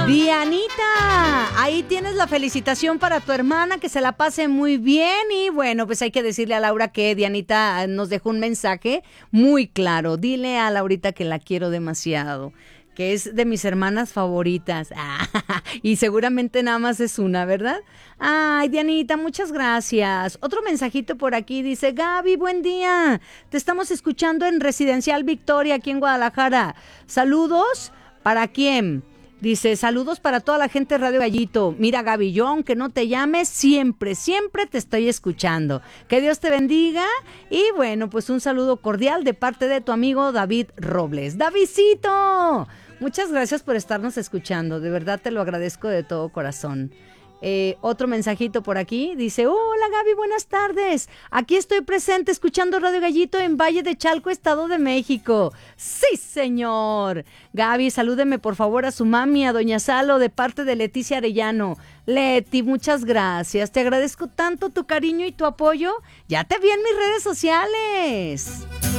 Dianita, ahí tienes la felicitación para tu hermana, que se la pase muy bien. Y bueno, pues hay que decirle a Laura que Dianita nos dejó un mensaje muy claro. Dile a Laurita que la quiero demasiado, que es de mis hermanas favoritas. Y seguramente nada más es una, ¿verdad? Ay, Dianita, muchas gracias. Otro mensajito por aquí dice: Gaby, buen día. Te estamos escuchando en Residencial Victoria, aquí en Guadalajara. Saludos. ¿Para quién? Dice, saludos para toda la gente de Radio Gallito. Mira, Gaby, yo aunque no te llames, siempre te estoy escuchando. Que Dios te bendiga. Y bueno, pues un saludo cordial de parte de tu amigo David Robles. ¡Davidcito! Muchas gracias por estarnos escuchando. De verdad te lo agradezco de todo corazón. Otro mensajito por aquí, dice: hola Gaby, buenas tardes, aquí estoy presente escuchando Radio Gallito en Valle de Chalco, Estado de México. Sí, señor. Gaby, salúdeme por favor a su mami, a doña Salo, de parte de Leticia Arellano. Leti, muchas gracias, te agradezco tanto tu cariño y tu apoyo. Ya te vi en mis redes sociales.